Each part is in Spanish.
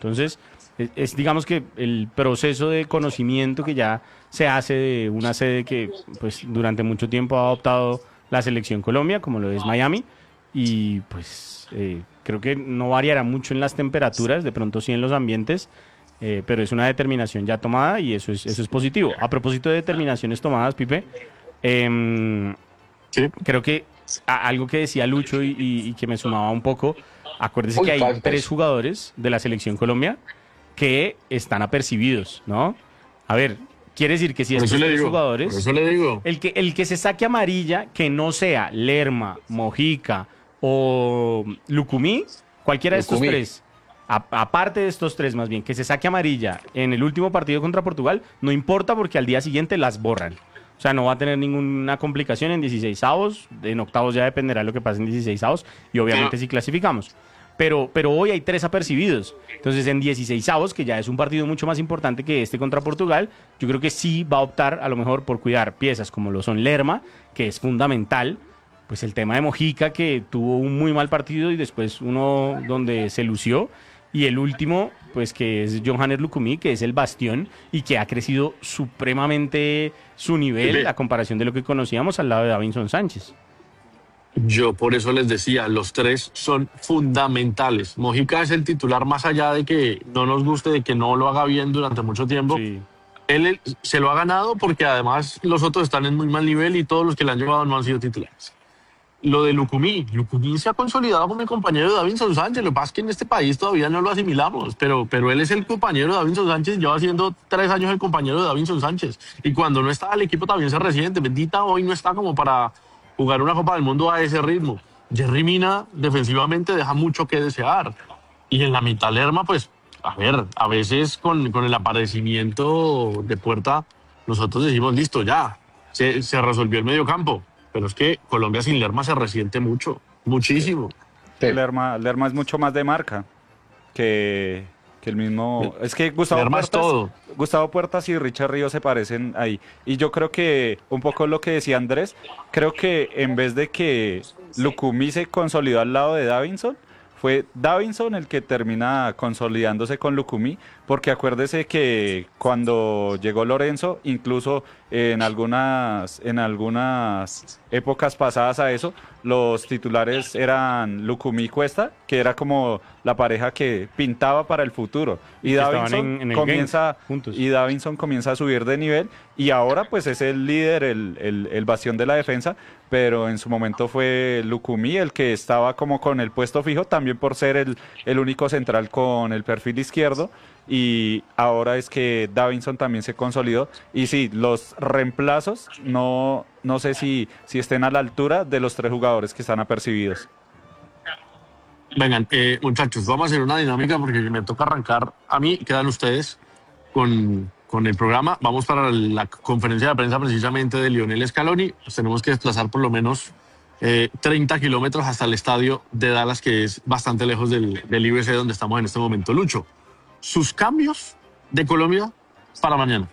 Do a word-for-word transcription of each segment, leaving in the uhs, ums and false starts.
Entonces, es, es, digamos que el proceso de conocimiento que ya se hace de una sede que pues durante mucho tiempo ha adoptado la selección Colombia, como lo es Miami, y pues eh, creo que no variará mucho en las temperaturas, de pronto sí en los ambientes, eh, pero es una determinación ya tomada y eso es, eso es positivo. A propósito de determinaciones tomadas, Pipe, eh, Sí. creo que a, algo que decía Lucho y, y, y que me sumaba un poco, acuérdese Uy, que hay Pipers. tres jugadores de la selección Colombia que están apercibidos, ¿no? A ver, quiere decir que si Por eso estos le tres digo, por jugadores, eso le digo. el que, el que se saque amarilla, que no sea Lerma, Mojica o Lucumí, cualquiera de estos Lucumí. tres, a- aparte de estos tres más bien, que se saque amarilla en el último partido contra Portugal, no importa porque al día siguiente las borran. O sea, no va a tener ninguna complicación en dieciséis avos, en octavos ya dependerá de lo que pase en dieciséis avos y obviamente Pero- si clasificamos. Pero, pero hoy hay tres apercibidos. Entonces, en dieciséis avos, que ya es un partido mucho más importante que este contra Portugal, yo creo que sí va a optar a lo mejor por cuidar piezas como lo son Lerma, que es fundamental. Pues el tema de Mojica, que tuvo un muy mal partido y después uno donde se lució. Y el último, pues que es Johannes Lucumí, que es el bastión y que ha crecido supremamente su nivel Pepe. a comparación de lo que conocíamos al lado de Davinson Sánchez. Yo por eso les decía, los tres son fundamentales. Mojica es el titular más allá de que no nos guste, de que no lo haga bien durante mucho tiempo. Sí. Él él se lo ha ganado porque además los otros están en muy mal nivel y todos los que le han llevado no han sido titulares. Lo de Lucumí, Lucumí se ha consolidado como el compañero de Davinson Sánchez. Lo que pasa es que en este país todavía no lo asimilamos, pero, pero él es el compañero de Davinson Sánchez, lleva siendo tres años el compañero de Davinson Sánchez. Y cuando no está, el equipo también se resiente. Bendita hoy no está como para jugar una Copa del Mundo a ese ritmo. Jerry Mina defensivamente deja mucho que desear. Y en la mitad Lerma, pues, a ver, a veces con, con el aparecimiento de Puerta, nosotros decimos, listo, ya, se, se resolvió el medio campo. Pero es que Colombia sin Lerma se resiente mucho, muchísimo. Sí. Lerma, Lerma es mucho más de marca que, que el mismo. Es que Gustavo Lerma es Puertas, todo. Gustavo Puertas y Richard Ríos se parecen ahí. Y yo creo que, un poco lo que decía Andrés, creo que en vez de que Lucumí se consolidó al lado de Davinson, fue Davinson el que termina consolidándose con Lucumí, porque acuérdese que cuando llegó Lorenzo, incluso en algunas, en algunas épocas pasadas a eso, los titulares eran Lucumí y Cuesta, que era como la pareja que pintaba para el futuro. Y Que estaban Davinson en- en el comienza Genk juntos. y Davinson comienza a subir de nivel y ahora pues es el líder, el, el, el bastión de la defensa, pero en su momento fue Lucumí el que estaba como con el puesto fijo, también por ser el, el único central con el perfil izquierdo, y ahora es que Davinson también se consolidó. Y sí, los reemplazos no, no sé si, si estén a la altura de los tres jugadores que están apercibidos. Vengan, eh, muchachos, vamos a hacer una dinámica porque me toca arrancar. A mí quedan ustedes con, con el programa. Vamos para la conferencia de prensa precisamente de Lionel Scaloni. Nos tenemos que desplazar por lo menos eh, treinta kilómetros hasta el estadio de Dallas, que es bastante lejos del, del U S A donde estamos en este momento. Lucho, sus cambios de Colombia para mañana.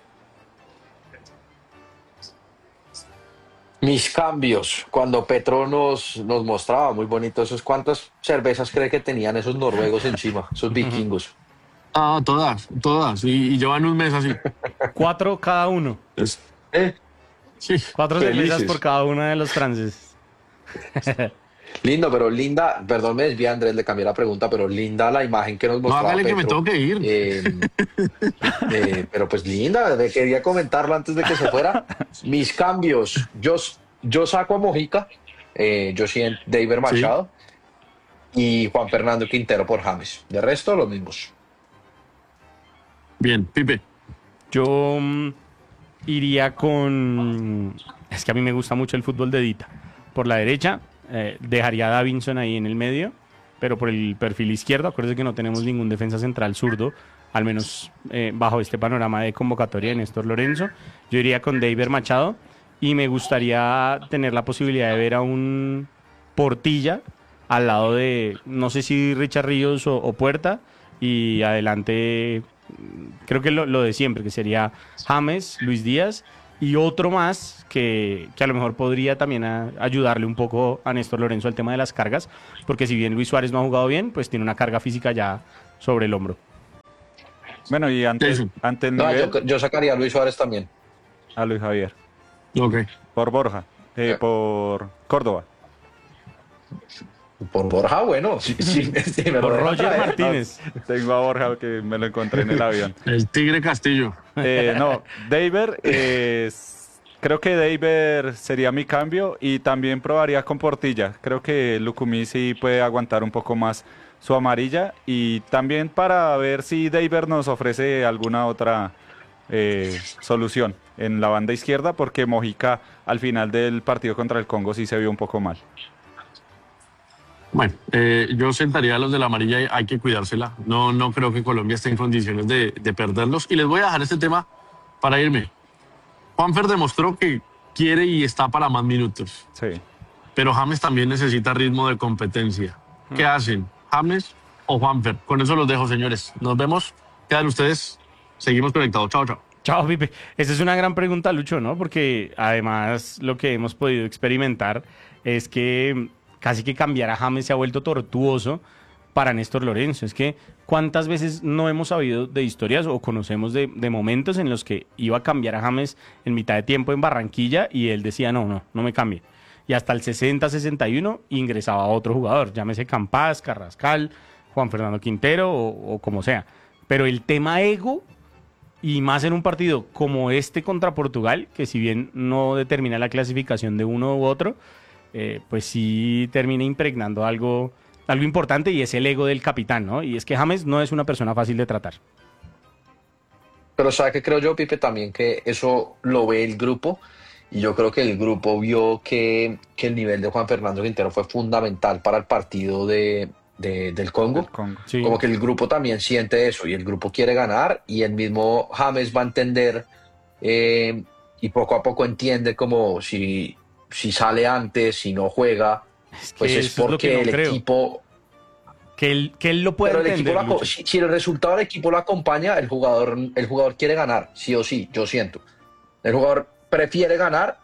Mis cambios, cuando Petro nos, nos mostraba muy bonito esos, ¿cuántas cervezas cree que tenían esos noruegos encima, esos vikingos? Ah, todas, todas. Y, y llevan un mes así. Cuatro cada uno. Es- Eh, sí. Cuatro Felices. cervezas por cada uno de los franceses. Lindo, pero linda, perdón, me desvía Andrés, le cambié la pregunta, pero linda la imagen que nos No, mostraba hágale que me Petro. tengo que ir. Eh, eh, pero pues linda, me quería comentarlo antes de que se fuera. Mis cambios, yo, yo saco a Mojica, eh, yo siento David Machado y Juan Fernando Quintero por James. De resto, los mismos. Bien, Pipe. Yo mm, iría con... Es que a mí me gusta mucho el fútbol de Dita. Por la derecha, eh, dejaría a Davinson ahí en el medio, pero por el perfil izquierdo, acuérdense que no tenemos ningún defensa central zurdo, al menos eh, bajo este panorama de convocatoria de Néstor Lorenzo. Yo iría con David Machado y me gustaría tener la posibilidad de ver a un Portilla al lado de, no sé si Richard Ríos o, o Puerta, y adelante creo que lo, lo de siempre, que sería James, Luis Díaz y otro más que, que a lo mejor podría también a- ayudarle un poco a Néstor Lorenzo al tema de las cargas, porque si bien Luis Suárez no ha jugado bien, pues tiene una carga física ya sobre el hombro. Bueno, y ante, Eso. ante el No, nivel, yo, yo sacaría a Luis Suárez también. a Luis Javier. Ok. Por Borja, eh, Eh. por Córdoba. Por Borja, bueno, sí, sí, sí, me lo Por dejan Roger traer. Martínez. Tengo a Borja que me lo encontré en el avión. El Tigre Castillo. Eh, no, Daver, eh, s- creo que Daver sería mi cambio y también probaría con Portilla. Creo que Lucumí sí puede aguantar un poco más su amarilla y también para ver si Daver nos ofrece alguna otra eh, solución en la banda izquierda porque Mojica al final del partido contra el Congo sí se vio un poco mal. Bueno, eh, yo sentaría a los de la amarilla y hay que cuidársela. No, no creo que Colombia esté en condiciones de, de perderlos. Y les voy a dejar este tema para irme. Juanfer demostró que quiere y está para más minutos. Sí. Pero James también necesita ritmo de competencia. ¿Qué hacen? ¿James o Juanfer? Con eso los dejo, señores. Nos vemos. Quedan ustedes. Seguimos conectados. Chao, chao. Chao, Pipe. Esa es una gran pregunta, Lucho, ¿no? Porque además lo que hemos podido experimentar es que casi que cambiar a James se ha vuelto tortuoso para Néstor Lorenzo. Es que cuántas veces no hemos sabido de historias o conocemos de, de momentos en los que iba a cambiar a James en mitad de tiempo en Barranquilla y él decía, no, no, no me cambie. Y hasta el sesenta sesenta y uno ingresaba otro jugador, llámese Campas, Carrascal, Juan Fernando Quintero o, o como sea. Pero el tema ego, y más en un partido como este contra Portugal, que si bien no determina la clasificación de uno u otro, eh, pues sí termina impregnando algo, algo importante y es el ego del capitán, ¿no? Y es que James no es una persona fácil de tratar. Pero ¿sabe qué creo yo, Pipe? También que eso lo ve el grupo y yo creo que el grupo vio que, que el nivel de Juan Fernando Quintero fue fundamental para el partido de, de- del Congo. El Congo. Sí. Como que el grupo también siente eso y el grupo quiere ganar y el mismo James va a entender eh, y poco a poco entiende como si, si sale antes, si no juega, Es que pues es eso es lo que porque no el creo. equipo... Que él, que él lo puede Pero el equipo entender, lo aco- Lucho. si, si el resultado del equipo lo acompaña, el jugador, el jugador quiere ganar, sí o sí, yo siento. El jugador prefiere ganar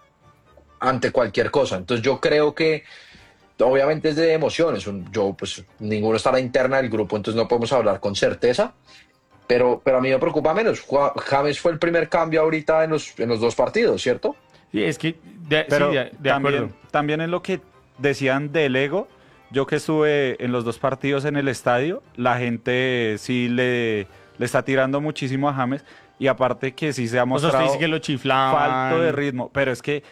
ante cualquier cosa. Entonces yo creo que obviamente es de emociones. Un- Yo, pues, ninguno está a la interna del grupo, entonces no podemos hablar con certeza. Pero, pero a mí me preocupa menos. Jua- James fue el primer cambio ahorita en los, en los dos partidos, ¿cierto? Sí, es que, de, Pero sí, de, de también, acuerdo. también en lo que decían del ego, yo que estuve en los dos partidos en el estadio, la gente sí le, le está tirando muchísimo a James y aparte que sí se ha O sea, usted mostrado dice que lo chiflaban. falto de ritmo, pero es que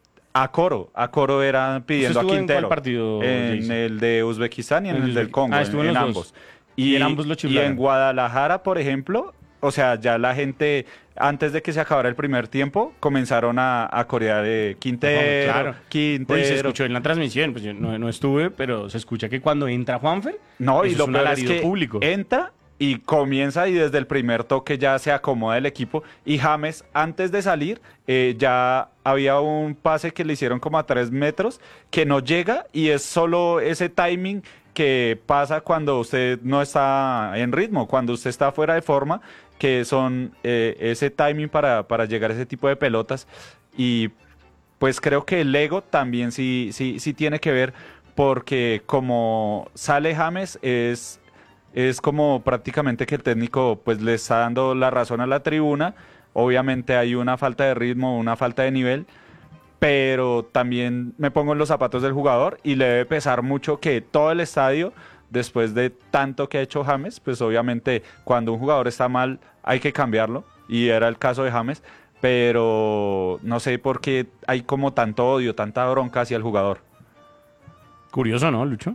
a coro, a coro era pidiendo a estuvo en Quintero cuál partido, en Jason? el de Uzbekistán y en En el, el del Uzbek- Congo, Ah, en, estuvo en en los ambos. dos. Y en ambos lo y chiflaron. en Guadalajara, por ejemplo, o sea, ya la gente, antes de que se acabara el primer tiempo, comenzaron a, a corear eh, Quintero, No, claro. Quintero. Oye, se escuchó en la transmisión, pues yo no, no estuve, pero se escucha que cuando entra Juanfer, No, y eso lo es un peor es alarido que público. entra y comienza y desde el primer toque ya se acomoda el equipo. Y James, antes de salir, eh, ya había un pase que le hicieron como a tres metros que no llega y es solo ese timing que pasa cuando usted no está en ritmo, cuando usted está fuera de forma, que son eh, ese timing para, para llegar a ese tipo de pelotas. Y pues creo que el ego también sí, sí, sí tiene que ver porque como sale James es, es como prácticamente que el técnico pues le está dando la razón a la tribuna. Obviamente hay una falta de ritmo, una falta de nivel, pero también me pongo en los zapatos del jugador y le debe pesar mucho que todo el estadio, después de tanto que ha hecho James, pues obviamente cuando un jugador está mal hay que cambiarlo y era el caso de James, pero no sé por qué hay como tanto odio, tanta bronca hacia el jugador. Curioso, ¿no, Lucho?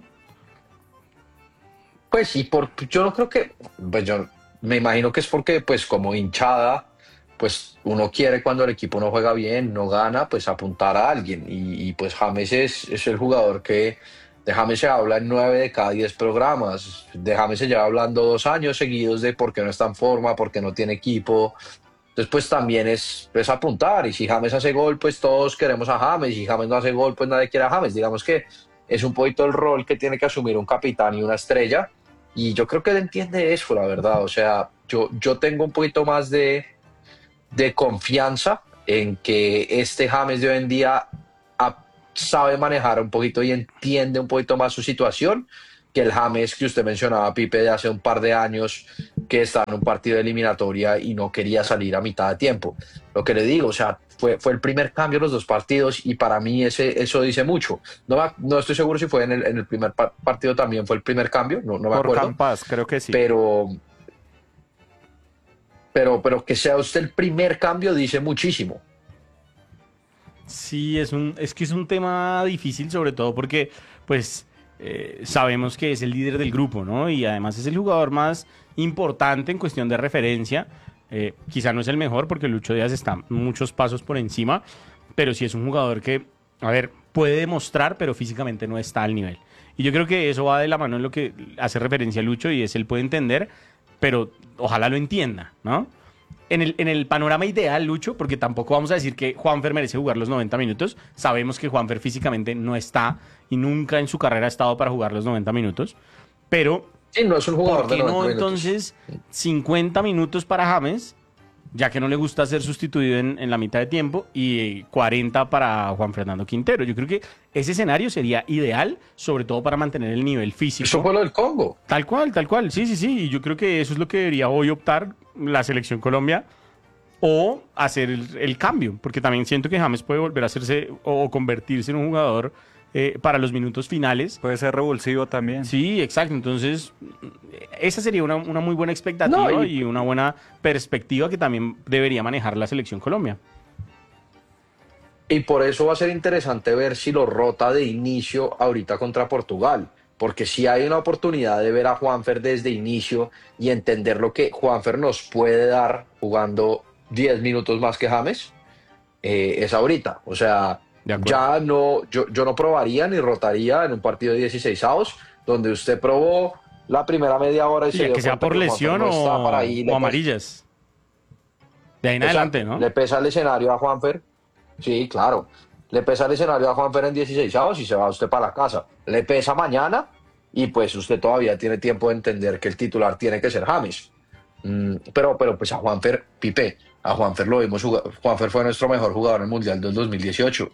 Pues sí, por, yo no creo que, pues yo me imagino que es porque pues como hinchada, pues uno quiere cuando el equipo no juega bien, no gana, pues apuntar a alguien. Y, y, pues James es, es el jugador que de James se habla en nueve de cada diez programas. De James se lleva hablando dos años seguidos de por qué no está en forma, por qué no tiene equipo. Entonces pues también es, es apuntar. Y si James hace gol, pues todos queremos a James. Y si James no hace gol, pues nadie quiere a James. Digamos que es un poquito el rol que tiene que asumir un capitán y una estrella. Y yo creo que él entiende eso, la verdad. O sea, yo, yo tengo un poquito más de, de confianza en que este James de hoy en día a- sabe manejar un poquito y entiende un poquito más su situación que el James que usted mencionaba, Pipe, de hace un par de años, que estaba en un partido de eliminatoria y no quería salir a mitad de tiempo. Lo que le digo, o sea, fue, fue el primer cambio en los dos partidos y para mí ese, eso dice mucho. No, no estoy seguro si fue en el, en el primer pa- partido también fue el primer cambio, no, no me Por acuerdo. Campas, creo que sí. Pero, pero, pero que sea usted el primer cambio dice muchísimo. Sí, es un, es que es un tema difícil, sobre todo porque, pues, eh, sabemos que es el líder del grupo, ¿no? Y además es el jugador más importante en cuestión de referencia. Eh, quizá no es el mejor porque Lucho Díaz está muchos pasos por encima, pero sí es un jugador que, a ver, puede demostrar, pero físicamente no está al nivel. Y yo creo que eso va de la mano en lo que hace referencia a Lucho y es él puede entender, pero ojalá lo entienda, ¿no? En el, en el panorama ideal, Lucho, porque tampoco vamos a decir que Juanfer merece jugar los noventa minutos. Sabemos que Juanfer físicamente no está y nunca en su carrera ha estado para jugar los noventa minutos. Pero, Sí, no es un jugador ¿por qué de noventa no minutos. entonces cincuenta minutos para James, ya que no le gusta ser sustituido en, en la mitad de tiempo, y cuarenta para Juan Fernando Quintero? Yo creo que ese escenario sería ideal, sobre todo para mantener el nivel físico. Eso fue lo del Congo. Tal cual, tal cual. Sí, sí, sí. Y yo creo que eso es lo que debería hoy optar la selección Colombia o hacer el, el cambio, porque también siento que James puede volver a hacerse o convertirse en un jugador eh, para los minutos finales. Puede ser revulsivo también. Sí, exacto. Entonces, esa sería una, una muy buena expectativa No, y... y- una buena perspectiva que también debería manejar la selección Colombia. Y por eso va a ser interesante ver si lo rota de inicio ahorita contra Portugal. Porque si hay una oportunidad de ver a Juanfer desde inicio y entender lo que Juanfer nos puede dar jugando diez minutos más que James, eh, es ahorita. O sea, De acuerdo. ya no, yo, yo no probaría ni rotaría en un partido de dieciséis avos, donde usted probó la primera media hora y Sí, se dio que sea cuenta por que lesión Juanfer no está o, para ahí, le o pesa- amarillas. De ahí en Exacto, adelante, ¿no? Le pesa el escenario a Juanfer. Sí, claro. Le pesa el escenario a Juanfer en dieciséis avos y se va usted para la casa. Le pesa mañana y pues usted todavía tiene tiempo de entender que el titular tiene que ser James. Mm, pero, pero pues a Juanfer, Pipe, a Juanfer lo vimos jugar. Juanfer fue nuestro mejor jugador en el Mundial del dos mil dieciocho.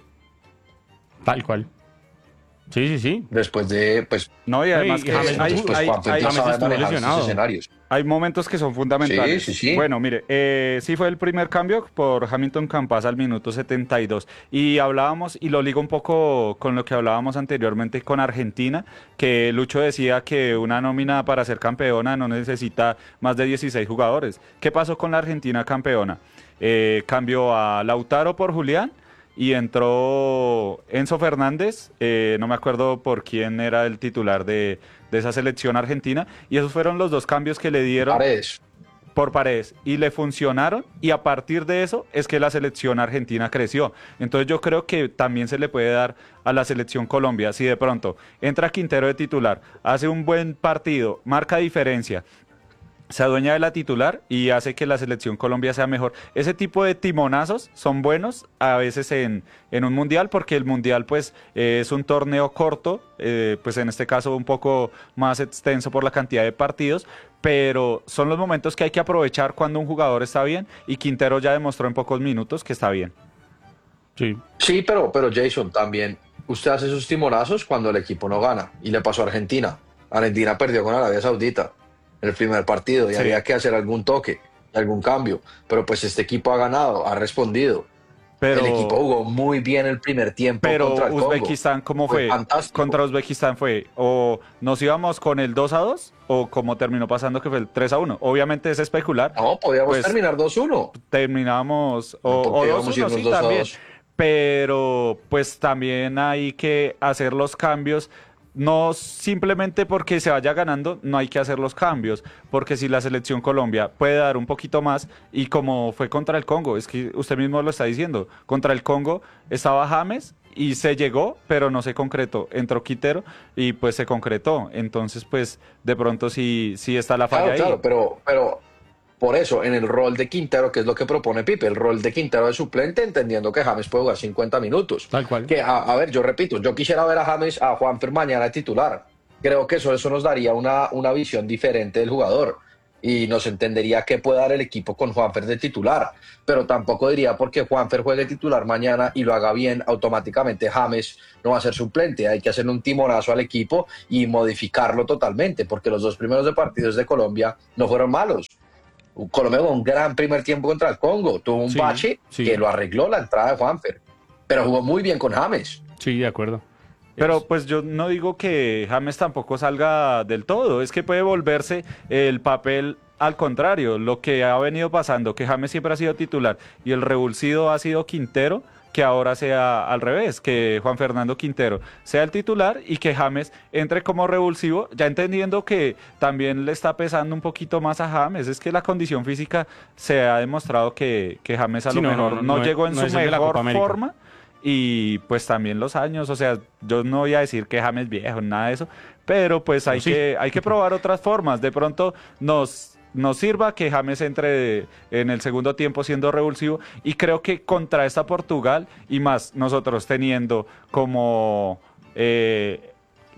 Tal cual. Sí, sí, sí. Después de, pues, No, y además y que James hay, no pues hay- Juanfer hay- ya James sabe estuvo manejar lesionado. estos escenarios. hay momentos que son fundamentales. Sí, sí, sí. Bueno, mire, eh, sí fue el primer cambio por Hamilton Campas al minuto setenta y dos. Y hablábamos, y lo ligo un poco con lo que hablábamos anteriormente con Argentina, que Lucho decía que una nómina para ser campeona no necesita más de dieciséis jugadores. ¿Qué pasó con la Argentina campeona? Eh, cambió a Lautaro por Julián y entró Enzo Fernández, eh, no me acuerdo por quién era el titular de, de esa selección argentina, y esos fueron los dos cambios que le dieron Paredes. por Paredes y le funcionaron, y a partir de eso es que la selección argentina creció. Entonces yo creo que también se le puede dar a la selección Colombia, si de pronto entra Quintero de titular, hace un buen partido, marca diferencia, se adueña de la titular y hace que la selección Colombia sea mejor. Ese tipo de timonazos son buenos a veces en, en un mundial, porque el mundial pues eh, es un torneo corto, eh, pues en este caso un poco más extenso por la cantidad de partidos, pero son los momentos que hay que aprovechar cuando un jugador está bien, y Quintero ya demostró en pocos minutos que está bien. Sí. Sí, pero, pero Jason, también usted hace sus timonazos cuando el equipo no gana. Y le pasó a Argentina. Argentina perdió con Arabia Saudita en el primer partido y Sí. había que hacer algún toque, algún cambio. Pero pues este equipo ha ganado, ha respondido. Pero, El equipo jugó muy bien el primer tiempo pero contra el Congo. Uzbekistán, ¿cómo Fue fue? fantástico. Contra Uzbekistán fue, o nos íbamos con el dos a dos, o como terminó pasando que fue el tres a uno. Obviamente es especular, No, podíamos Pues, terminar dos uno. terminamos o, ¿Por o qué dos vamos a uno, irnos sí, dos a también. dos? Pero pues también hay que hacer los cambios, no simplemente porque se vaya ganando, no hay que hacer los cambios, porque si la selección Colombia puede dar un poquito más, y como fue contra el Congo, es que usted mismo lo está diciendo, contra el Congo estaba James y se llegó, pero no se concretó, entró Quintero y pues se concretó, entonces pues de pronto sí, sí está la falla Claro, ahí. claro, pero, pero por eso, en el rol de Quintero, que es lo que propone Pipe, el rol de Quintero de suplente, entendiendo que James puede jugar cincuenta minutos. Tal cual. Que, a, a ver, yo repito, yo quisiera ver a James, a Juanfer mañana titular. Creo que eso, eso nos daría una, una visión diferente del jugador. y nos entendería qué puede dar el equipo con Juanfer de titular, pero tampoco diría porque Juanfer juegue titular mañana y lo haga bien, automáticamente James no va a ser suplente. Hay que hacerle un timonazo al equipo y modificarlo totalmente, porque los dos primeros de partidos de Colombia no fueron malos. Colombia jugó un gran primer tiempo contra el Congo, tuvo un Sí, bache sí. que lo arregló la entrada de Juanfer, pero jugó muy bien con James. Sí, de acuerdo. Pero Es- pues yo no digo que James tampoco salga del todo, es que puede volverse el papel al contrario, lo que ha venido pasando, que James siempre ha sido titular y el revulsivo ha sido Quintero, que ahora sea al revés, que Juan Fernando Quintero sea el titular y que James entre como revulsivo, ya entendiendo que también le está pesando un poquito más a James, es que la condición física se ha demostrado que, que James a Sí, lo no, mejor no, no, no, llegó en no su es el de la mejor Copa América. forma. Y pues también los años, o sea, yo no voy a decir que James viejo, nada de eso, pero pues hay, sí. que, hay que probar otras formas. De pronto nos, nos sirva que James entre en el segundo tiempo siendo revulsivo y creo que contra esta Portugal y más nosotros teniendo como eh,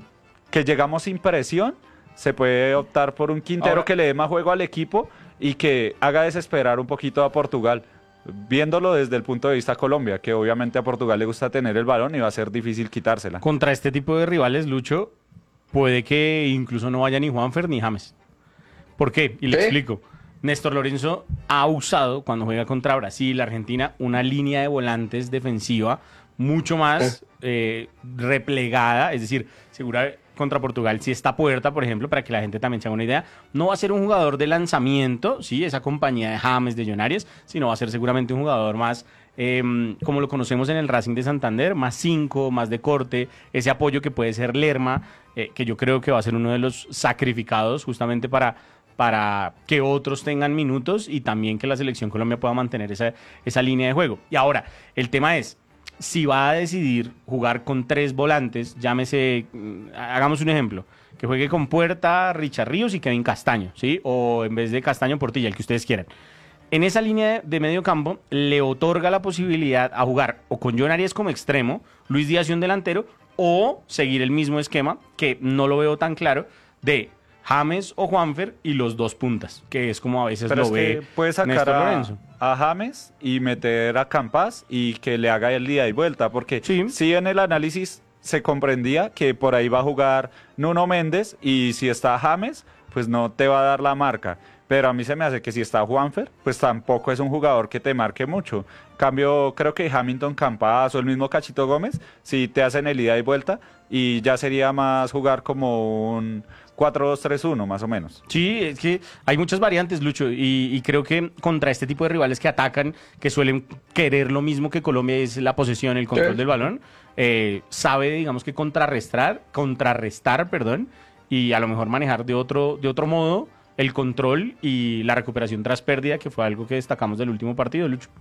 que llegamos sin presión, se puede optar por un Quintero Ahora- que le dé más juego al equipo y que haga desesperar un poquito a Portugal. Viéndolo desde el punto de vista Colombia, que obviamente a Portugal le gusta tener el balón y va a ser difícil quitársela. Contra este tipo de rivales, Lucho, puede que incluso no vaya ni Juanfer ni James. ¿Por qué? Y le ¿Sí? explico. Néstor Lorenzo ha usado, cuando juega contra Brasil, Argentina, una línea de volantes defensiva mucho más eh, replegada, es decir, segura contra Portugal, si esta puerta, por ejemplo, para que la gente también se haga una idea, no va a ser un jugador de lanzamiento, sí, esa compañía de James, de John Arias, sino va a ser seguramente un jugador más, eh, como lo conocemos en el Racing de Santander, más cinco, más de corte, ese apoyo que puede ser Lerma, eh, que yo creo que va a ser uno de los sacrificados justamente para para que otros tengan minutos y también que la selección Colombia pueda mantener esa, esa línea de juego. Y ahora, el tema es, si va a decidir jugar con tres volantes, llámese, mm, hagamos un ejemplo, que juegue con Puerta, Richard Ríos y Kevin Castaño, ¿sí? O en vez de Castaño, Portilla, el que ustedes quieran. En esa línea de medio campo le otorga la posibilidad a jugar o con John Arias como extremo, Luis Díaz y un delantero, o seguir el mismo esquema, que no lo veo tan claro, de James o Juanfer y los dos puntas, que es como a veces Pero lo es ve que puede sacar Néstor a, Lorenzo. a James y meter a Campas y que le haga el día y vuelta, porque Sí. sí en el análisis se comprendía que por ahí va a jugar Nuno Méndez y si está James, pues no te va a dar la marca. Pero a mí se me hace que si está Juanfer, pues tampoco es un jugador que te marque mucho. Cambio, creo que Hamilton Campas o el mismo Cachito Gómez, si te hacen el ida y vuelta, y ya sería más jugar como un cuatro dos tres uno, más o menos. Sí, es que hay muchas variantes, Lucho, y, y creo que contra este tipo de rivales que atacan, que suelen querer lo mismo que Colombia, es la posesión, el control Sí. del balón, eh, sabe, digamos que contrarrestar, contrarrestar, perdón, y a lo mejor manejar de otro, de otro modo el control y la recuperación tras pérdida, que fue algo que destacamos del último partido, Lucho.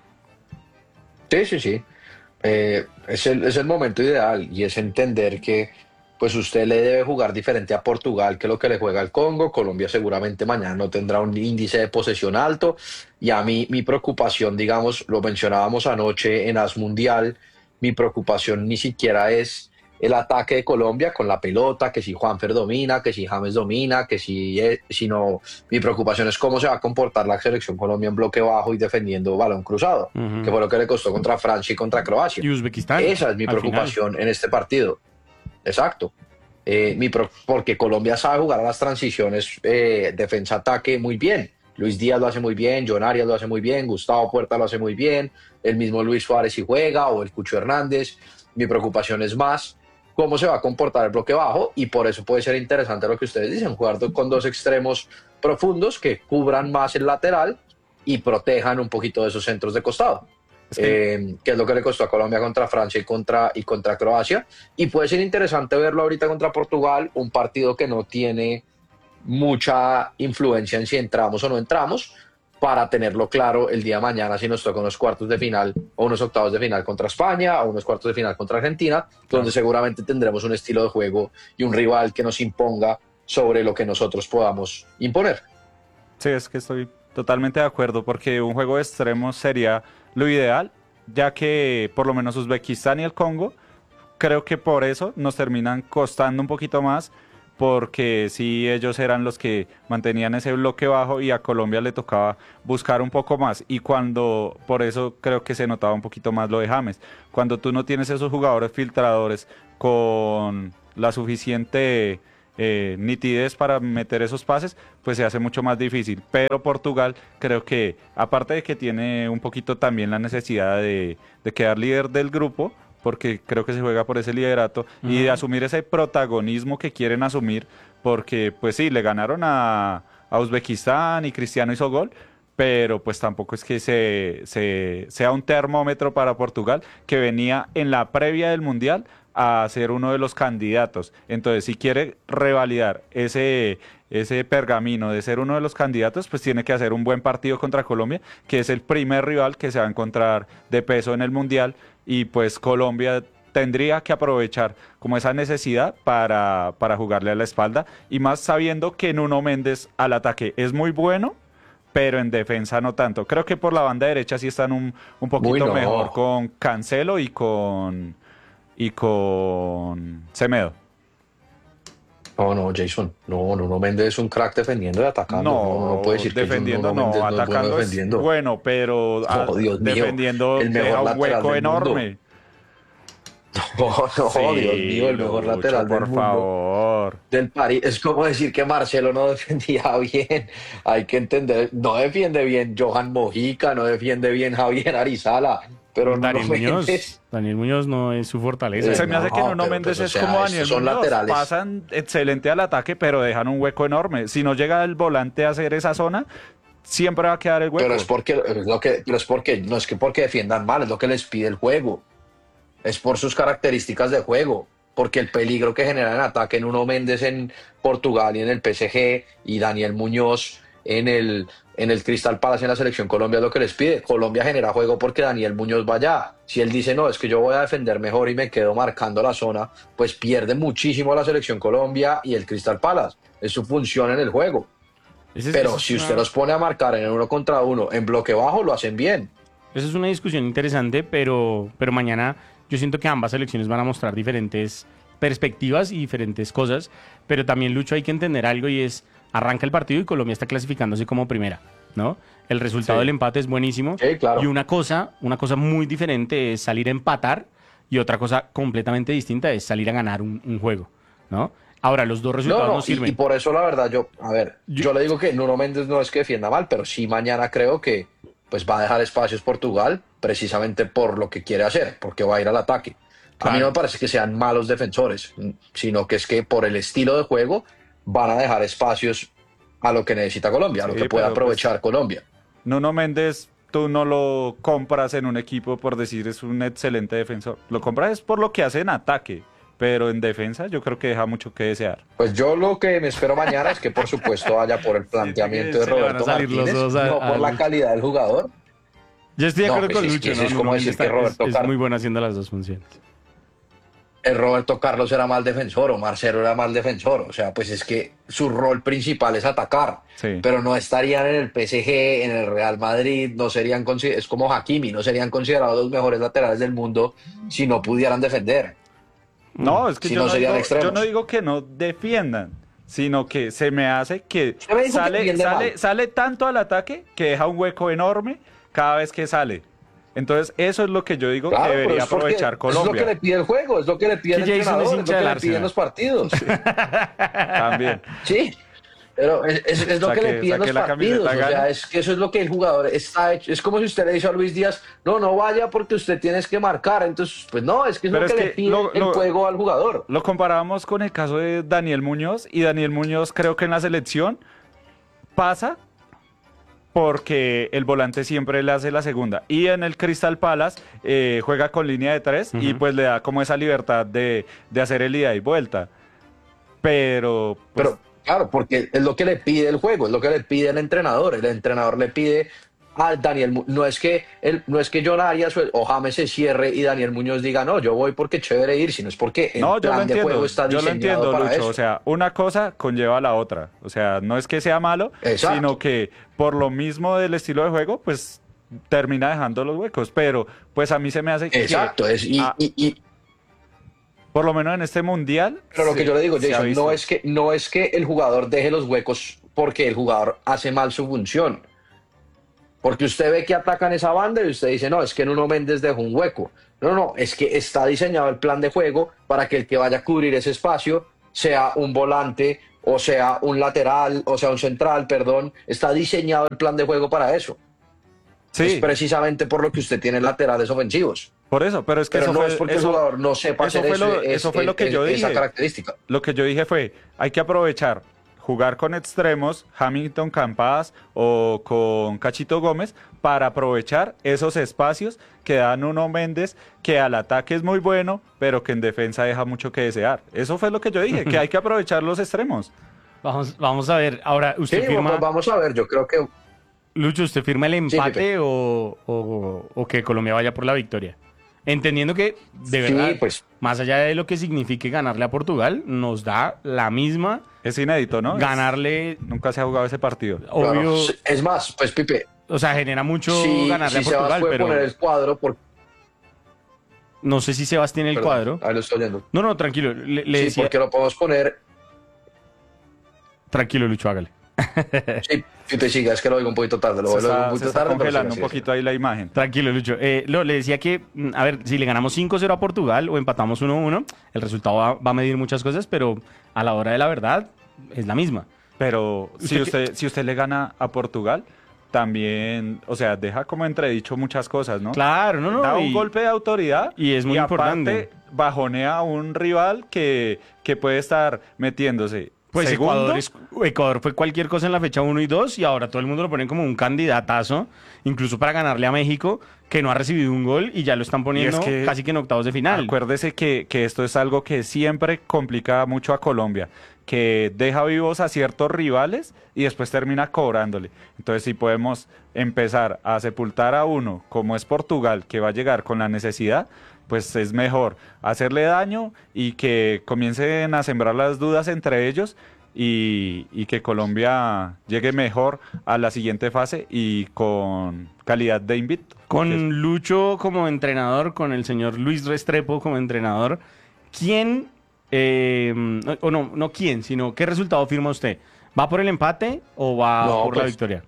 Sí, sí, sí. Eh, es el, es el momento ideal y es entender que pues usted le debe jugar diferente a Portugal que lo que le juega al Congo. Colombia seguramente mañana no tendrá un índice de posesión alto y a mí mi preocupación, digamos, lo mencionábamos anoche en As Mundial, mi preocupación ni siquiera es el ataque de Colombia con la pelota, que si Juanfer domina, que si James domina, que si, eh, sino mi preocupación es cómo se va a comportar la selección Colombia en bloque bajo y defendiendo balón cruzado, Ujú. que fue lo que le costó contra Francia y contra Croacia. Y Uzbekistán. Esa es mi al preocupación en este partido. Exacto. Eh, mi pro- porque Colombia sabe jugar a las transiciones eh, defensa-ataque muy bien. Luis Díaz lo hace muy bien, John Arias lo hace muy bien, Gustavo Puerta lo hace muy bien, el mismo Luis Suárez si juega o el Cucho Hernández. Mi preocupación es más cómo se va a comportar el bloque bajo y por eso puede ser interesante lo que ustedes dicen, jugar do- con dos extremos profundos que cubran más el lateral y protejan un poquito de esos centros de costado. Es que- Eh, que es lo que le costó a Colombia contra Francia y contra, y contra Croacia. Y puede ser interesante verlo ahorita contra Portugal, un partido que no tiene mucha influencia en si entramos o no entramos, para tenerlo claro el día de mañana si nos toca unos cuartos de final o unos octavos de final contra España o unos cuartos de final contra Argentina, donde seguramente tendremos un estilo de juego y un rival que nos imponga sobre lo que nosotros podamos imponer. Sí, es que estoy totalmente de acuerdo, porque un juego de extremos sería lo ideal, ya que por lo menos Uzbekistán y el Congo, creo que por eso nos terminan costando un poquito más, porque sí ellos eran los que mantenían ese bloque bajo y a Colombia le tocaba buscar un poco más. Y cuando, por eso creo que se notaba un poquito más lo de James, cuando tú no tienes esos jugadores filtradores con la suficiente eh, nitidez para meter esos pases, pues se hace mucho más difícil. Pero Portugal creo que, aparte de que tiene un poquito también la necesidad de, de quedar líder del grupo, porque creo que se juega por ese liderato, uh-huh. y de asumir ese protagonismo que quieren asumir, porque pues sí, le ganaron a, a Uzbekistán y Cristiano hizo gol, pero pues tampoco es que se, se, sea un termómetro para Portugal, que venía en la previa del Mundial a ser uno de los candidatos. Entonces, si quiere revalidar ese, ese pergamino de ser uno de los candidatos, pues tiene que hacer un buen partido contra Colombia, que es el primer rival que se va a encontrar de peso en el Mundial, y pues Colombia tendría que aprovechar como esa necesidad para, para jugarle a la espalda, y más sabiendo que Nuno Méndez al ataque es muy bueno, pero en defensa no tanto. Creo que por la banda derecha sí están un, un poquito no. mejor con Cancelo y con, y con Semedo. No, no, Jason, no, Nuno Méndez es un crack defendiendo y atacando. No, No, no puede decir defendiendo que Nuno no, Méndez no es bueno atacando es defendiendo. bueno, pero a- No, Dios mío, defendiendo el mejor deja un lateral hueco del mundo. enorme. No, no, Sí, Dios mío, el mejor Lucho, lateral del por mundo. favor. Del París. Es como decir que Marcelo no defendía bien. Hay que entender, no defiende bien Johan Mojica, no defiende bien Javier Arizala, pero Nuno Daniel Muñoz, Méndez. Daniel Muñoz no es su fortaleza. Eh, Se me hace que no, Nuno pero, Méndez pues, o es sea, como estos Daniel son Muñoz, laterales. pasan excelente al ataque, pero dejan un hueco enorme. Si no llega el volante a hacer esa zona, siempre va a quedar el hueco. Pero es porque, es lo que, pero es porque, no es que porque defiendan mal, es lo que les pide el juego. Es por sus características de juego. Porque el peligro que genera en ataque Nuno Méndez en Portugal y en el P S G y Daniel Muñoz en el, en el Crystal Palace en la selección Colombia es lo que les pide. Colombia genera juego porque Daniel Muñoz va allá. Si él dice, no, es que yo voy a defender mejor y me quedo marcando la zona, pues pierde muchísimo la selección Colombia y el Crystal Palace. Es su función en el juego. Ese es- Pero ese es si una- usted los pone a marcar en uno contra uno, en bloque bajo, lo hacen bien. Esa es una discusión interesante, pero, pero mañana yo siento que ambas selecciones van a mostrar diferentes perspectivas y diferentes cosas, pero también, Lucho, hay que entender algo y es, arranca el partido y Colombia está clasificándose como primera, ¿no? El resultado Sí. del empate es buenísimo. Sí, claro. Y una cosa, una cosa muy diferente es salir a empatar y otra cosa completamente distinta es salir a ganar un, un juego, ¿no? Ahora, los dos No, resultados no, no, y, sirven. y por eso la verdad yo, a ver, Yo- yo, le digo que Nuno Méndez no es que defienda mal, pero sí mañana creo que pues va a dejar espacios Portugal precisamente por lo que quiere hacer, porque va a ir al ataque. A mí Claro. no me parece que sean malos defensores, sino que es que por el estilo de juego van a dejar espacios a lo que necesita Colombia, a lo Sí, que puede pero, aprovechar Colombia. Nuno Méndez, tú no lo compras en un equipo por decir es un excelente defensor. Lo compras es por lo que hace en ataque, pero en defensa yo creo que deja mucho que desear. Pues yo lo que me espero mañana es que por supuesto vaya por el planteamiento de se le van a Roberto salir los Martínez, dos a- no a por la Lucho. calidad del jugador. Yo estoy de No, acuerdo pues con es Lucho, que eso ¿no? es Nuno como Méndez decir que está- Roberto es, es Car- muy bueno haciendo las dos funciones. El Roberto Carlos era mal defensor o Marcelo era mal defensor. O sea, pues es que su rol principal es atacar. Sí. Pero no estarían en el P S G, en el Real Madrid, no serían consi- es como Hakimi, no serían considerados los mejores laterales del mundo si no pudieran defender. No, es que Si yo, no no serían digo, extremos. yo no digo que no defiendan, sino que se me hace que Usted me dijo que sale, defiende sale, mal. sale tanto al ataque que deja un hueco enorme cada vez que sale. Entonces, eso es lo que yo digo Claro, que pero debería es porque aprovechar Es lo que Colombia. le pide el juego, es lo que le pide el Que Jason es entrenador, es hincha lo que del le piden Arsenal. los partidos. También. Sí, pero es, es- es lo que Saque- le piden saque los la partidos. O camiseta, sea, gane. es que eso es lo que el jugador está hecho. Es como si usted le dice a Luis Díaz, no, no vaya porque usted tiene que marcar. Entonces, pues no, es que es Pero lo que es le que pide lo- el lo- juego al jugador. Lo comparábamos con el caso de Daniel Muñoz, y Daniel Muñoz creo que en la selección pasa porque el volante siempre le hace la segunda. Y en el Crystal Palace eh, juega con línea de tres y Ujú. pues le da como esa libertad de, de hacer el ida y vuelta. Pero, pues, Pero claro, porque es lo que le pide el juego, es lo que le pide el entrenador. El entrenador le pide a Daniel Mu- no es que el, no es que John Arias o- o James se cierre y Daniel Muñoz diga, no, yo voy porque chévere ir, sino es porque el no, yo lo plan de entiendo, juego está yo lo diseñado entiendo, para Lucho. eso. O sea, una cosa conlleva a la otra. O sea, no es que sea malo, Exacto. sino que por lo mismo del estilo de juego, pues termina dejando los huecos. Pero, pues a mí se me hace que Exacto, es, y, Ah, y- y- por lo menos en este mundial. Pero lo se- que yo le digo, se ha Jason, visto. no es que, no es que el jugador deje los huecos porque el jugador hace mal su función. Porque usted ve que atacan esa banda y usted dice, no, es que Nuno Méndez dejó un hueco. No, no, es que está diseñado el plan de juego para que el que vaya a cubrir ese espacio sea un volante, o sea un lateral, o sea un central, perdón. Está diseñado el plan de juego para eso. Sí, Es precisamente por lo que usted tiene laterales ofensivos. por eso, pero es que Pero eso no fue, es porque eso, el jugador no sepa eso hacer fue eso, lo- es- eso fue lo que es- yo esa dije. característica. Lo que yo dije fue, hay que aprovechar, jugar con extremos, Hamilton Campas o con Cachito Gómez, para aprovechar esos espacios que da Nuno Méndez, que al ataque es muy bueno, pero que en defensa deja mucho que desear. Eso fue lo que yo dije, que hay que aprovechar los extremos. Vamos, vamos a ver. Ahora, Sí, ¿usted firma, pues vamos a ver, yo creo que Lucho, usted firma el Sí, empate Pepe. o, o- o que Colombia vaya por la victoria? Entendiendo que, de Sí, verdad, pues. más allá de lo que signifique ganarle a Portugal, nos da la misma Es inédito, ¿no? Es- ganarle, nunca se ha jugado ese partido. obvio, claro, es más, pues Pipe, o sea, genera mucho si, ganarle si a Sebas Portugal, puede pero poner el cuadro, por, no sé si Sebas tiene el perdón, cuadro. ahí lo estoy oyendo. No, no, tranquilo, le, le Sí, decía, porque lo podemos poner. tranquilo, Lucho, hágale. Sí, Pipe, siga, es que lo oigo un poquito tarde. Lo Se oigo un está, se poquito está tarde, pero congelando siga, un siga, poquito ahí la imagen. Tranquilo, Lucho. Eh, lo, le decía que, mm, a ver, si le ganamos cinco cero a Portugal o empatamos uno uno, el resultado va, va a medir muchas cosas, pero a la hora de la verdad es la misma. Pero si ¿Usted usted, si usted le gana a Portugal, también, o sea, deja como entredicho muchas cosas, ¿no? Claro, no, no. Da y- un golpe de autoridad y es muy aparte importante. bajonea a un rival que, que puede estar metiéndose Pues segundo. Ecuador, es- Ecuador fue cualquier cosa en la fecha uno y dos y ahora todo el mundo lo pone como un candidatazo, incluso para ganarle a México, que no ha recibido un gol y ya lo están poniendo que- casi que en octavos de final. Acuérdese que, que esto es algo que siempre complica mucho a Colombia, que deja vivos a ciertos rivales y después termina cobrándole. Entonces, si podemos empezar a sepultar a uno, como es Portugal, que va a llegar con la necesidad, pues es mejor hacerle daño y que comiencen a sembrar las dudas entre ellos y, y que Colombia llegue mejor a la siguiente fase y con calidad de invicto. Con Lucho como entrenador, con el señor Luis Restrepo como entrenador, ¿quién, eh, o no, no quién, sino qué resultado firma usted? ¿Va por el empate o va No, por la pues, victoria?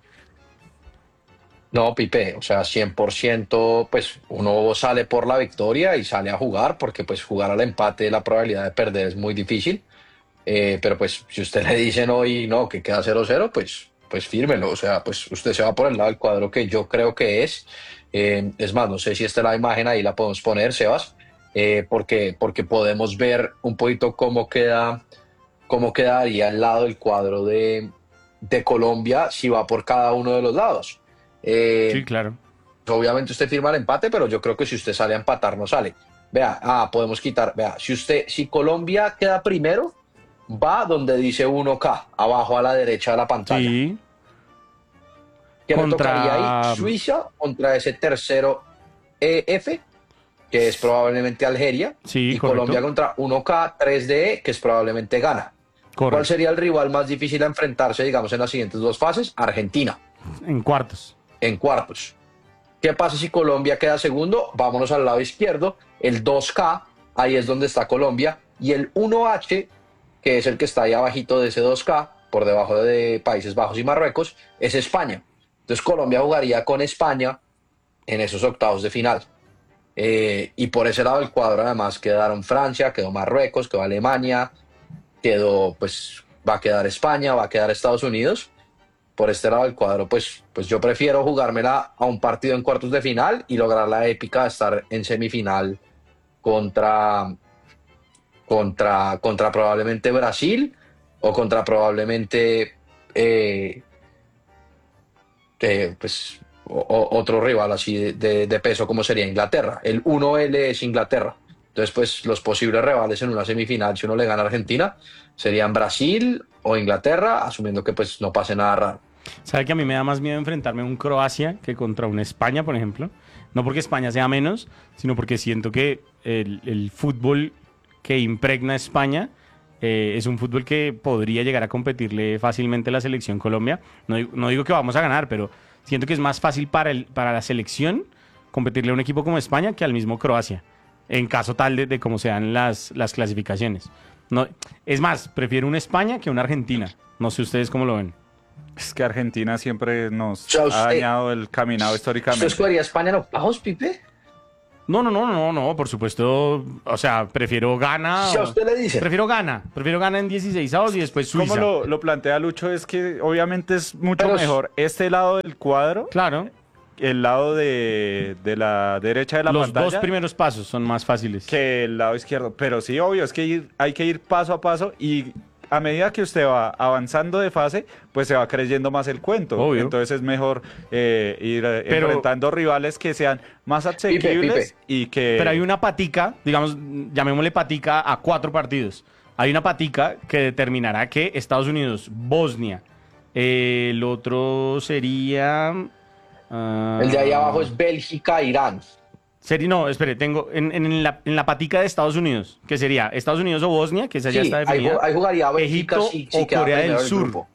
No, Pipe, o sea, cien por ciento, pues uno sale por la victoria y sale a jugar, porque pues jugar al empate, la probabilidad de perder es muy difícil. Eh, pero pues si usted le dicen hoy no, que queda cero cero, pues, pues fírmelo. O sea, pues usted se va por el lado del cuadro que yo creo que es. Eh, es más, no sé si esta es la imagen, ahí la podemos poner, Sebas, eh, porque, porque podemos ver un poquito cómo queda, cómo quedaría el lado del cuadro de, de Colombia si va por cada uno de los lados. Eh, Sí, claro. Obviamente usted firma el empate, pero yo creo que si usted sale a empatar, no sale. Vea, ah, podemos quitar, vea, si usted, si Colombia queda primero, va donde dice uno K, abajo a la derecha de la pantalla. Sí. Que le Contra- tocaría ahí Suiza contra ese tercero E F, que es probablemente Algeria, Sí, y correcto. Colombia contra uno K, tres D E, que es probablemente Ghana. ¿Cuál Correcto. sería el rival más difícil a enfrentarse, digamos, en las siguientes dos fases? Argentina. En cuartos. En cuartos. ¿Qué pasa si Colombia queda segundo? Vámonos al lado izquierdo. El dos K, ahí es donde está Colombia. Y el uno H, que es el que está ahí abajito de ese dos K, por debajo de Países Bajos y Marruecos, es España. Entonces Colombia jugaría con España en esos octavos de final. Eh, y por ese lado del cuadro además quedaron Francia, quedó Marruecos, quedó Alemania, quedó, pues va a quedar España, va a quedar Estados Unidos. Por este lado del cuadro, pues, pues yo prefiero jugármela a un partido en cuartos de final y lograr la épica de estar en semifinal contra, contra, contra probablemente Brasil o contra probablemente eh, eh, pues, o- o- otro rival así de, de- de peso como sería Inglaterra. El uno L es Inglaterra. Entonces, pues los posibles rivales en una semifinal, si uno le gana a Argentina, serían Brasil o Inglaterra, asumiendo que pues no pase nada raro. ¿Sabe que a mí me da más miedo enfrentarme a un Croacia que contra una España, por ejemplo? No porque España sea menos, sino porque siento que el, el fútbol que impregna España eh, es un fútbol que podría llegar a competirle fácilmente a la selección Colombia. No, digo- no digo que vamos a ganar, pero siento que es más fácil para, el, para la selección competirle a un equipo como España que al mismo Croacia. en caso tal de, de cómo sean las, las clasificaciones. No, es más, prefiero una España que una Argentina. No sé ustedes cómo lo ven. Es que Argentina siempre nos O sea, ha usted- dañado el caminado ¿Usted históricamente. escogería España en octavos, Pipe? No, no, no, no, no, por supuesto, o sea, prefiero Ghana. Si a o- usted le dicen. Prefiero Ghana, prefiero Ghana en dieciséis avos y después Suiza. Como lo, lo plantea Lucho, es que obviamente es mucho Pero- mejor este lado del cuadro, Claro, el lado de, de la derecha de la los pantalla, dos primeros pasos son más fáciles. que el lado izquierdo. Pero sí, obvio, es que ir- hay que ir paso a paso y a medida que usted va avanzando de fase, pues se va creyendo más el cuento. Obvio. Entonces es mejor eh, ir eh, Pero- enfrentando rivales que sean más asequibles Pipe. y que... Pero hay una patica, digamos, llamémosle patica a cuatro partidos. Hay una patica que determinará que Estados Unidos, Bosnia, eh, el otro sería... ah, El de ahí abajo es Bélgica, Irán. Sería, no, espere, tengo en, en la, en la patica de Estados Unidos, que sería Estados Unidos o Bosnia, que esa ya Sí, está ahí, definida. ju- ahí jugaría Bélgica Egipto si, si o queda Corea del primero el Sur. grupo.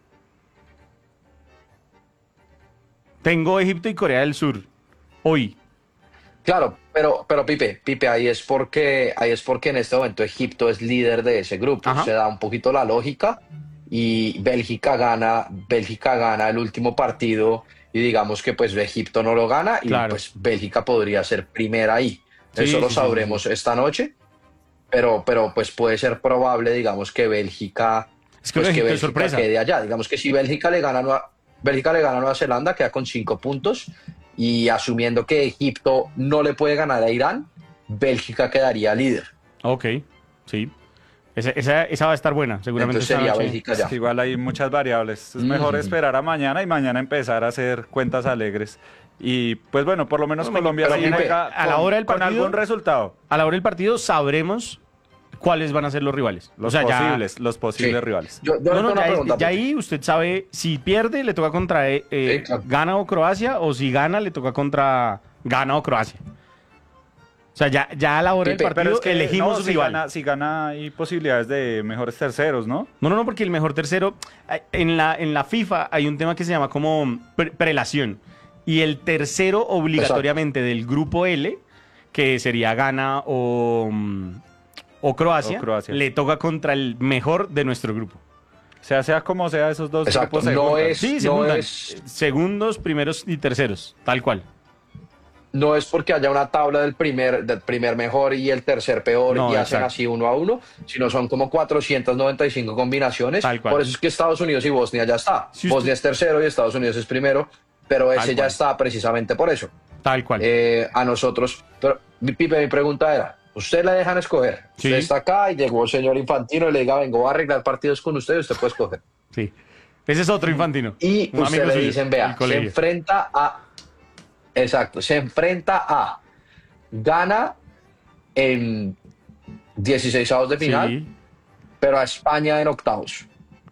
Tengo Egipto y Corea del Sur. Hoy. Claro, pero, pero Pipe, Pipe, ahí es porque, ahí es porque en este momento Egipto es líder de ese grupo. Ajá. Se da un poquito la lógica y Bélgica gana, Bélgica gana el último partido y digamos que pues Egipto no lo gana y Claro. pues Bélgica podría ser primera ahí. Sí, Eso lo sí, sí, sabremos esta noche, pero, pero pues puede ser probable, digamos, que Bélgica, Es que pues, Egipto es Bélgica sorpresa. quede allá. Digamos que si Bélgica le gana a Nueva, Bélgica le gana a Nueva Zelanda, queda con cinco puntos. Y asumiendo que Egipto no le puede ganar a Irán, Bélgica quedaría líder. Ok, sí. Esa, esa, esa va a estar buena, seguramente. Entonces esta sería noche. Bélgica Es ya. que igual hay muchas variables. Es mejor Mm. esperar a mañana y mañana empezar a hacer cuentas alegres. Y pues bueno, por lo menos Bueno, Colombia pero sí Pipe, juega a la con- hora del con partido- algún resultado. A la hora del partido sabremos cuáles van a ser los rivales. Los o sea, ya- posibles, los posibles Sí. rivales. Yo, yo No, le no, tengo una ya, pregunta, ya Pipe. ahí usted sabe si pierde le toca contra eh, eh, Sí, claro. Ghana o Croacia o si gana le toca contra Ghana o Croacia. O sea, ya, ya a la hora Pipe, del Pero partido es que elegimos no, su si rival. gana, si gana hay posibilidades de mejores terceros, ¿no? No, no, no, porque el mejor tercero, eh, en la, en la FIFA hay un tema que se llama como pre- prelación. Y el tercero obligatoriamente del grupo L, que sería Ghana o, mm, o, Croacia, O Croacia. le toca contra el mejor de nuestro grupo. O sea, sea como sea, esos dos Exacto, grupos se no juntan. es- Sí, se no juntan. es- Segundos, primeros y terceros, tal cual. No es porque haya una tabla del primer, del primer mejor y el tercer peor No, y hacen exacto. así uno a uno, sino son como cuatrocientas noventa y cinco combinaciones. Tal cual. Por eso es que Estados Unidos y Bosnia ya está. Si usted- Bosnia es tercero y Estados Unidos es primero, pero ese ya cual. está precisamente por eso. Tal cual. Eh, a nosotros, pero mi- Pipe, mi pregunta era, ¿usted le dejan escoger? Sí. Usted está acá y llegó el señor Infantino y le diga, vengo a arreglar partidos con usted y usted puede escoger. Sí. Ese es otro infantino. Y Un usted amigo le suyo dicen, del vea, se colegio. enfrenta a, exacto, se enfrenta a, gana en dieciséis de final, Sí. pero a España en octavos.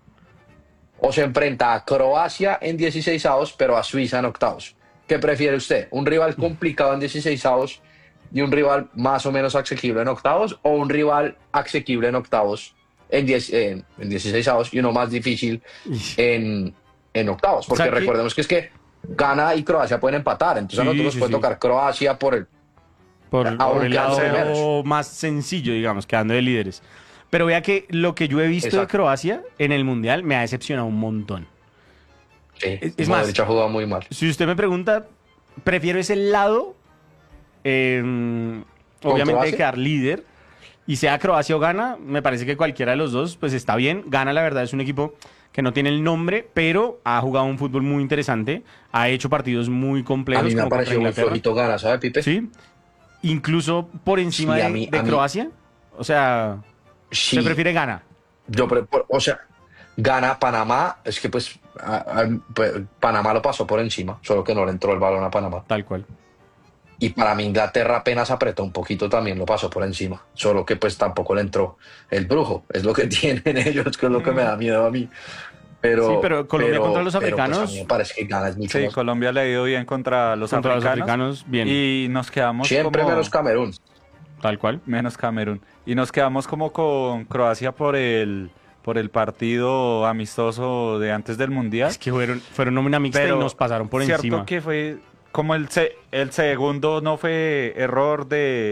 O se enfrenta a Croacia en dieciséis pero a Suiza en octavos. ¿Qué prefiere usted? ¿Un rival complicado en dieciséis y un rival más o menos asequible en octavos? ¿O un rival asequible en octavos en, diez, en, en dieciséis y uno más difícil en, en octavos? Porque O sea que- recordemos que es que Ghana y Croacia pueden empatar. Entonces a Sí, nosotros nos sí, puede sí. tocar Croacia por el... Por, Aún por el lado quedando más sencillo, digamos, quedando de líderes. Pero vea que lo que yo he visto de Exacto. Croacia en el Mundial me ha decepcionado un montón. Sí, Es- es más- Modric ha jugado muy mal. Si usted me pregunta, prefiero ese lado, eh, obviamente de Croacia? quedar líder, y sea Croacia o Ghana, me parece que cualquiera de los dos, pues está bien. Ghana, la verdad, es un equipo que no tiene el nombre, pero ha jugado un fútbol muy interesante, ha hecho partidos muy A complejos. mí me ha como contra parecido muy Inglaterra. flojito Ghana, ¿sabe, Pipe? Sí, incluso por encima Sí, a de, mí- de a mí- Croacia. O sea, Sí. se prefiere Ghana. Yo, pre- por- o sea, gana Panamá, es que pues, a- a- pues, Panamá lo pasó por encima, solo que no le entró el balón a Panamá. Tal cual. Y para mí Inglaterra apenas apretó un poquito, también lo pasó por encima, solo que pues tampoco le entró el brujo, es lo que tienen ellos, que es lo que me da miedo a mí. Pero, Sí, pero Colombia contra los pero, pues, africanos- a mí me parece que gana es mucho Sí, más. Colombia le ha ido bien contra los Contra los africanos. africanos, bien. Y nos quedamos Siempre como... menos Camerún. Tal cual. menos Camerún. Y nos quedamos como con Croacia por el por el partido amistoso de antes del Mundial. Es que fueron, fueron nómina mixta Pero y nos pasaron por cierto encima. que fue como el, se- el segundo no fue error de,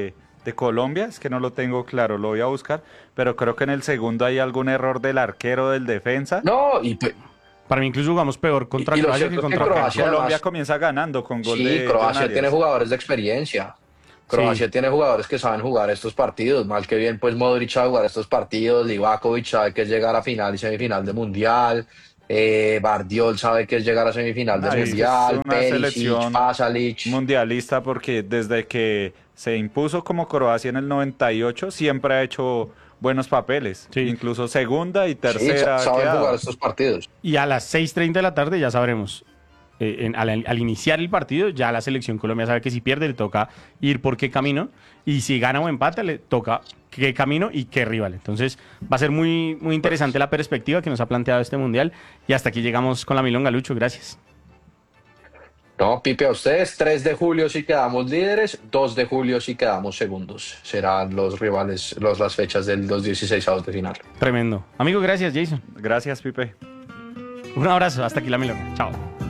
de Colombia, es que no lo tengo claro, lo voy a buscar, pero creo que en el segundo hay algún error del arquero, del defensa. No, y pues, Para mí incluso jugamos peor contra Y- y lo Croacia que cierto es que contra Croacia- Francia. Colombia además- comienza ganando con gol sí, de Croacia John Arias. tiene jugadores de experiencia. Croacia tiene jugadores que saben jugar estos partidos. Mal que bien, pues Modric sabe jugar estos partidos. Livakovic sabe que es llegar a final y semifinal de Mundial. Eh, Bardiol sabe que es llegar a semifinal de Ah, es que Mundial. es una Perisic, selección Pasalic. mundialista porque desde que se impuso como Croacia en el noventa y ocho siempre ha hecho buenos papeles, Sí. incluso segunda y Sí, tercera. sa- ha saben quedado. jugar estos partidos. Y a las seis treinta de la tarde ya sabremos. eh, en- al, al iniciar el partido, ya la selección Colombia sabe que si pierde le toca ir por qué camino. Y si gana o empata, le toca qué camino y qué rival. Entonces va a ser muy, muy interesante la perspectiva que nos ha planteado este mundial. Y hasta aquí llegamos con la Milonga, Lucho. Gracias. No, Pipe, a ustedes, tres de julio si quedamos líderes, dos de julio si quedamos segundos. Serán los rivales, los, las fechas de los dieciséis de final. Tremendo. Amigo, gracias, Jason. Gracias, Pipe. Un abrazo. Hasta aquí la Milonga. Chao.